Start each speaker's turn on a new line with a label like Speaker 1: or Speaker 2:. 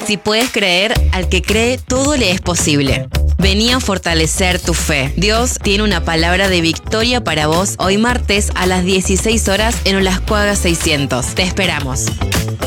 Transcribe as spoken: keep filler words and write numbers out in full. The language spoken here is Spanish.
Speaker 1: Si puedes creer, al que cree, todo le es posible. Vení a fortalecer tu fe. Dios tiene una palabra de victoria para vos hoy martes a las dieciséis horas en Olascuaga seiscientos. Te esperamos.